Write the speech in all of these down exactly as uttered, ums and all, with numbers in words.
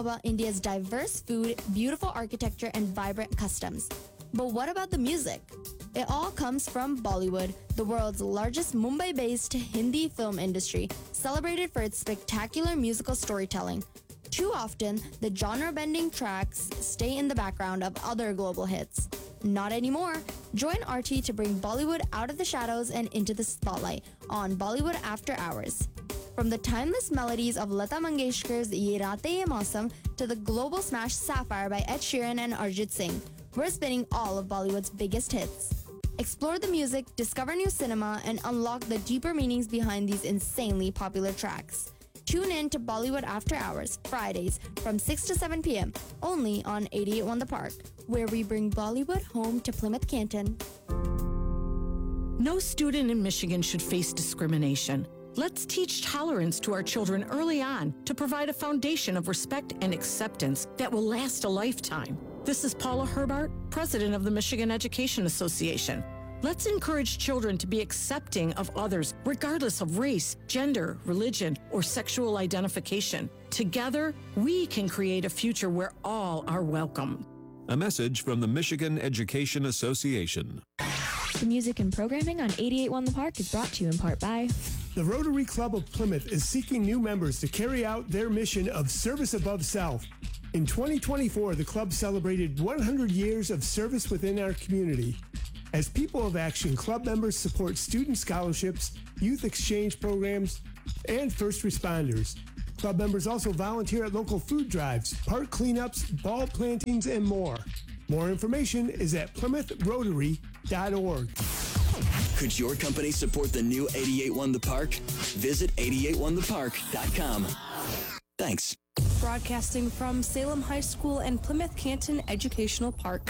about India's diverse food, beautiful architecture, and vibrant customs. But what about the music? It all comes from Bollywood, the world's largest Mumbai-based Hindi film industry, celebrated for its spectacular musical storytelling. Too often, the genre-bending tracks stay in the background of other global hits. Not anymore. Join R T to bring Bollywood out of the shadows and into the spotlight on Bollywood After Hours. From the timeless melodies of Lata Mangeshkar's Ye Raatein Ye Mausam to the global smash Sapphire by Ed Sheeran and Arjit Singh, we're spinning all of Bollywood's biggest hits. Explore the music, discover new cinema, and unlock the deeper meanings behind these insanely popular tracks. Tune in to Bollywood After Hours, Fridays from six to seven p.m., only on eighty-eight point one The Park, where we bring Bollywood home to Plymouth Canton. No student in Michigan should face discrimination. Let's teach tolerance to our children early on to provide a foundation of respect and acceptance that will last a lifetime. This is Paula Herbart, president of the Michigan Education Association. Let's encourage children to be accepting of others, regardless of race, gender, religion, or sexual identification. Together, we can create a future where all are welcome. A message from the Michigan Education Association. The music and programming on eighty-eight point one The Park is brought to you in part by the Rotary Club of Plymouth is seeking new members to carry out their mission of service above self. In twenty twenty-four, the club celebrated one hundred years of service within our community. As People of Action, club members support student scholarships, youth exchange programs, and first responders. Club members also volunteer at local food drives, park cleanups, ball plantings, and more. More information is at plymouth rotary dot org. Could your company support the new eighty-eight point one The Park? Visit eighty-eight one the park dot com. Thanks. Broadcasting from Salem High School and Plymouth Canton Educational Park.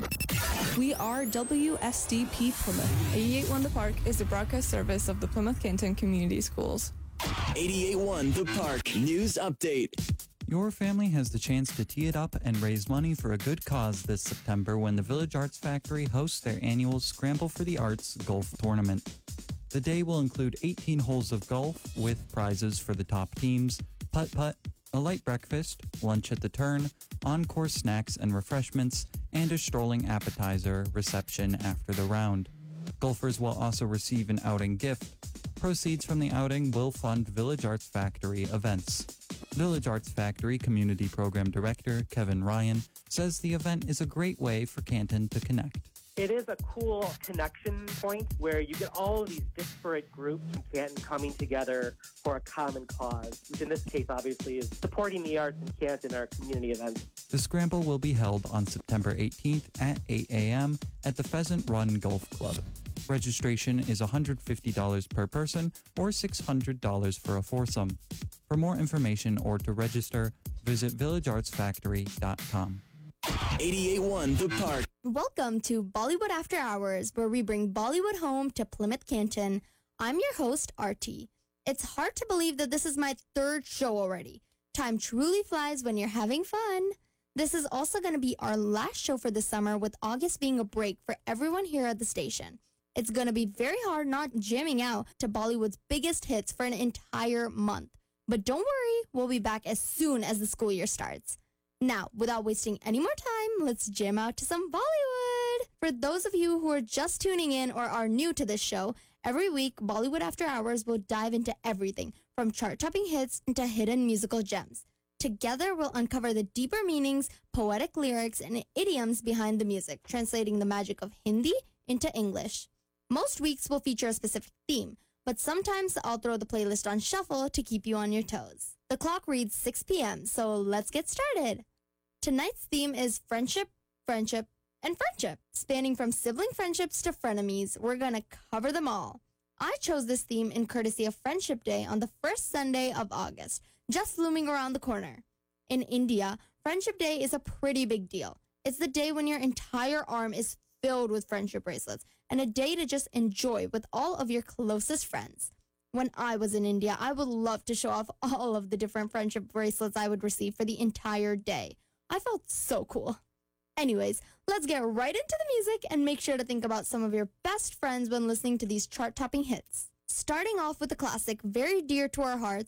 We are W S D P Plymouth. eighty-eight point one The Park is a broadcast service of the Plymouth Canton Community Schools. eighty-eight point one The Park News Update. Your family has the chance to tee it up and raise money for a good cause this September when the Village Arts Factory hosts their annual Scramble for the Arts golf tournament. The day will include eighteen holes of golf with prizes for the top teams, putt-putt, a light breakfast, lunch at the turn, on-course snacks and refreshments, and a strolling appetizer reception after the round. Golfers will also receive an outing gift. Proceeds from the outing will fund Village Arts Factory events. Village Arts Factory Community Program Director Kevin Ryan says the event is a great way for Canton to connect. It is a cool connection point where you get all of these disparate groups from Canton coming together for a common cause, which in this case obviously is supporting the arts in Canton, our community events. The Scramble will be held on September eighteenth at eight a.m. at the Pheasant Run Golf Club. Registration is one hundred fifty dollars per person or six hundred dollars for a foursome. For more information or to register, visit village arts factory dot com. eighty-eight point one The Park. Welcome to Bollywood After Hours, where we bring Bollywood home to Plymouth Canton. I'm your host, R T. It's hard to believe that this is my third show already. Time truly flies when you're having fun. This is also going to be our last show for the summer, with August being a break for everyone here at the station. It's going to be very hard not jamming out to Bollywood's biggest hits for an entire month. But don't worry, we'll be back as soon as the school year starts. Now, without wasting any more time, let's jam out to some Bollywood. For those of you who are just tuning in or are new to this show, every week, Bollywood After Hours will dive into everything from chart-topping hits into hidden musical gems. Together, we'll uncover the deeper meanings, poetic lyrics, and idioms behind the music, translating the magic of Hindi into English. Most weeks will feature a specific theme, but sometimes I'll throw the playlist on shuffle to keep you on your toes. The clock reads six p.m., so let's get started. Tonight's theme is friendship, friendship, and friendship. Spanning from sibling friendships to frenemies, we're going to cover them all. I chose this theme in courtesy of Friendship Day on the first Sunday of August, just looming around the corner. In India, Friendship Day is a pretty big deal. It's the day when your entire arm is filled with friendship bracelets, and a day to just enjoy with all of your closest friends. When I was in India, I would love to show off all of the different friendship bracelets I would receive for the entire day. I felt so cool. Anyways, let's get right into the music and make sure to think about some of your best friends when listening to these chart-topping hits. Starting off with a classic very dear to our hearts,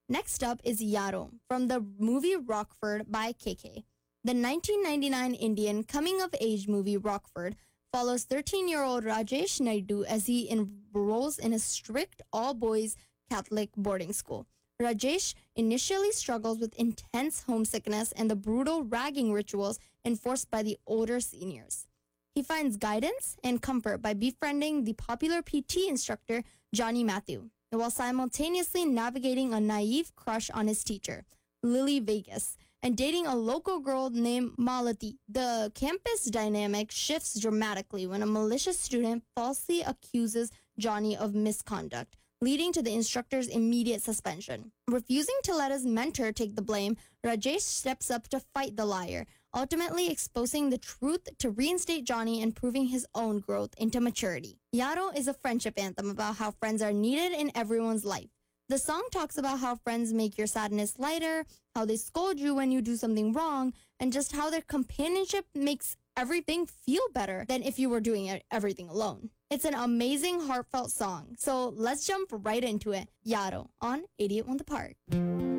Next up is Yaro from the movie Rockford by K K. The nineteen ninety-nine Indian coming-of-age movie Rockford follows thirteen-year-old Rajesh Naidu as he enrolls in a strict all-boys Catholic boarding school. Rajesh initially struggles with intense homesickness and the brutal ragging rituals enforced by the older seniors. He finds guidance and comfort by befriending the popular P T instructor Johnny Matthew, while simultaneously navigating a naive crush on his teacher, Lily Vegas, and dating a local girl named Malati. The campus dynamic shifts dramatically when a malicious student falsely accuses Johnny of misconduct, leading to the instructor's immediate suspension. Refusing to let his mentor take the blame, Rajesh steps up to fight the liar, ultimately exposing the truth to reinstate Johnny and proving his own growth into maturity. Yaro is a friendship anthem about how friends are needed in everyone's life. The song talks about how friends make your sadness lighter, how they scold you when you do something wrong, and just how their companionship makes everything feel better than if you were doing it, everything alone. It's an amazing, heartfelt song, so let's jump right into it. Yaro on eighty-eight point one The Park.